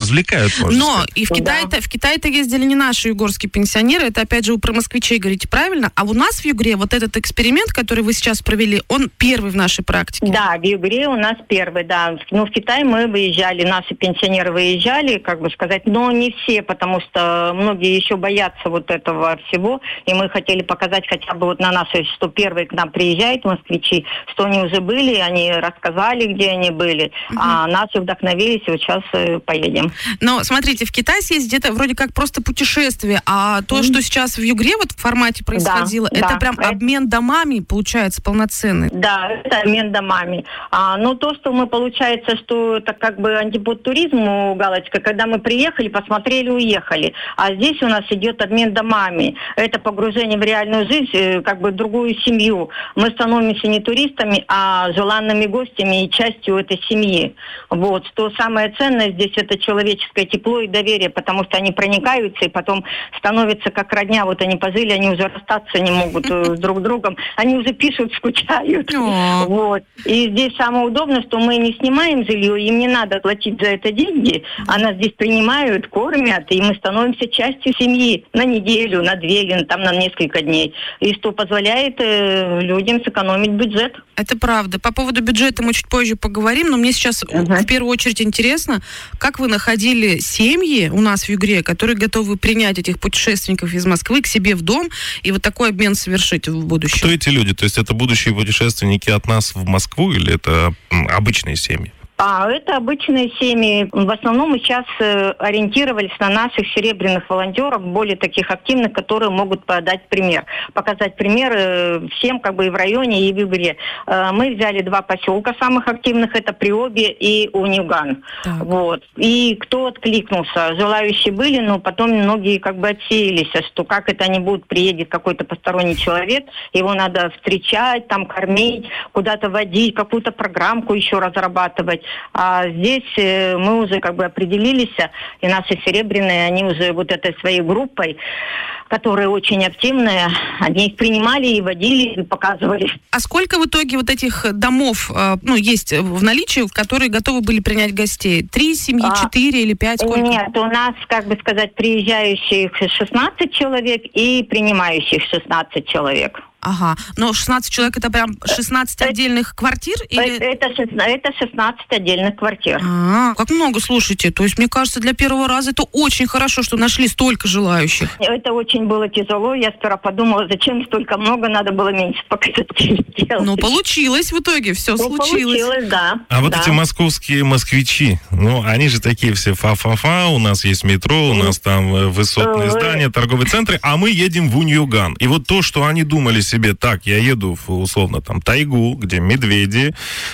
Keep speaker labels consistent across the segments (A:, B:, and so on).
A: развлекают, можно
B: Но
A: сказать.
B: и в Китай-то ездили не наши югорские пенсионеры, это опять же вы про москвичей говорите правильно, а у нас в Югре вот этот эксперимент, который вы сейчас провели, он первый в нашей практике.
C: Да, в Югре у нас первый, да. Ну, в Китай мы выезжали, наши пенсионеры выезжали, как бы сказать, но не все, потому что многие еще боятся вот этого всего, и мы хотели показать хотя бы вот на нашей, что первые к нам приезжают москвичи, что они уже были, они рассказали, где они были, а наши вдохновились, и вот сейчас поедем.
B: Но смотрите, в Китай съездить это вроде как просто путешествие, а то, что сейчас в Югре вот в формате происходило, это прям обмен домами, получается, полноценный.
C: Да, это обмен домами. Но то, что мы, получается, что это как бы антипод туризму, галочка, когда мы приехали, посмотрели, уехали. А здесь у нас идет обмен домами. Это погружение в реальную жизнь, как бы в другую семью. Мы становимся не туристами, а желанными гостями и частью этой семьи. Вот. Что самое ценное здесь, это человеческое тепло и доверие, потому что они проникаются и потом становятся как родня. Вот они пожили, они уже расстаться не могут друг с другом. Они уже пишут, скучают. Вот. И здесь самое удобное, что мы не снимаем жилье, им не надо платить за это деньги, а нас здесь принимают, кормят, и мы становимся частью семьи на неделю, на 2 или там на несколько дней. И что позволяет людям сэкономить бюджет.
B: Это правда. По поводу бюджета мы чуть позже поговорим, но мне сейчас в первую очередь интересно, как вы находили семьи у нас в Югре, которые готовы принять этих путешественников из Москвы к себе в дом и вот такой обмен совершить в будущем.
A: Кто эти люди? То есть это будущие путешественники от нас в Москву или это обычные семьи?
C: Это обычные семьи. В основном мы сейчас ориентировались на наших серебряных волонтеров, более таких активных, которые могут показать пример всем как бы и в районе, и в Югре. Мы взяли 2 поселка самых активных, это Приобье и Унюган. Вот. И кто откликнулся? Желающие были, но потом многие как бы отсеялись, что как это они будут, приедет какой-то посторонний человек, его надо встречать, там кормить, куда-то водить, какую-то программку еще разрабатывать. А здесь мы уже как бы определились, и наши серебряные, они уже вот этой своей группой, которые очень активные, они их принимали и водили, и показывали.
B: А сколько в итоге вот этих домов есть в наличии, в которые готовы были принять гостей? 3 семьи, 4 или 5? Сколько?
C: Нет, у нас, как бы сказать, приезжающих 16 человек и принимающих 16 человек.
B: Ага, но 16 человек это прям 16 отдельных квартир? Или...
C: Это 16 отдельных квартир.
B: Как много, слушайте. То есть, мне кажется, для первого раза это очень хорошо, что нашли столько желающих.
C: Это очень было тяжело. Я сперва подумала, зачем столько много, надо было меньше показать.
B: Но получилось в итоге, все случилось.
C: Получилось, да.
A: А вот эти московские москвичи, они же такие все фа-фа-фа, у нас есть метро, у нас там высотные здания, торговые центры, а мы едем в Уньюган. И вот то, что они думали себе, так, я еду в, условно, там, тайгу, где медведи,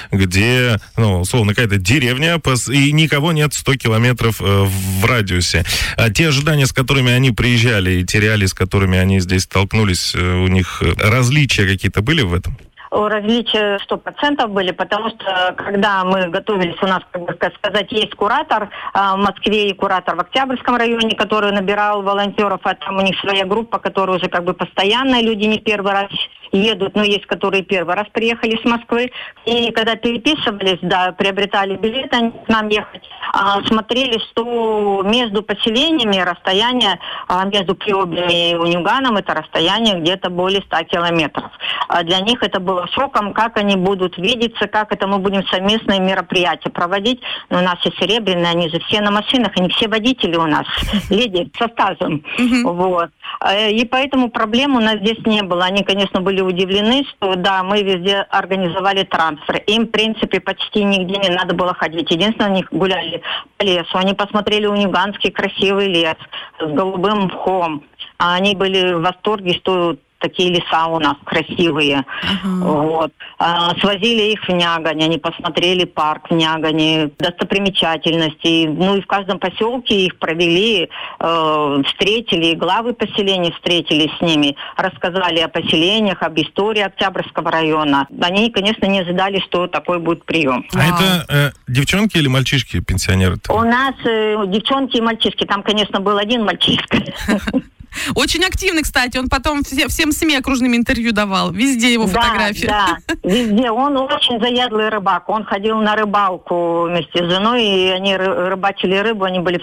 A: где, условно, какая-то деревня, и никого нет 100 километров в радиусе. А те ожидания, с которыми они приезжали, и те реалии, с которыми они здесь столкнулись, у них различия какие-то были в этом?
C: Различия 100% были, потому что, когда мы готовились, у нас, как бы сказать, есть куратор в Москве и куратор в Октябрьском районе, который набирал волонтеров, а там у них своя группа, которая уже как бы постоянные люди, не первый раз едут, но есть, которые первый раз приехали с Москвы. И когда переписывались, приобретали билеты, они к нам ехать, смотрели, что между поселениями расстояние, между Приобьем и Унюганом, это расстояние где-то более 100 километров. Для них это было шоком, как они будут видеться, как это мы будем совместные мероприятия проводить. Но у нас и серебряные, они же все на машинах, они все водители у нас, леди со стажем. Вот. И поэтому проблем у нас здесь не было. Они, конечно, были удивлены, что мы везде организовали трансфер. Им, в принципе, почти нигде не надо было ходить. Единственное, они гуляли по лесу. Они посмотрели Унюганский красивый лес с голубым мхом. Они были в восторге, что такие леса у нас красивые. Вот. Свозили их в Нягань, они посмотрели парк в Нягане, достопримечательности. И в каждом поселке их провели, встретили, и главы поселений встретились с ними, рассказали о поселениях, об истории Октябрьского района. Они, конечно, не ожидали, что такой будет прием.
A: А это девчонки или мальчишки пенсионеры-то?
C: У нас девчонки и мальчишки. Там, конечно, был один мальчишка.
B: Очень активный, кстати. Он потом всем СМИ окружным интервью давал. Везде его фотографии.
C: Да, везде. Он очень заядлый рыбак. Он ходил на рыбалку вместе с женой, и они рыбачили рыбу, они были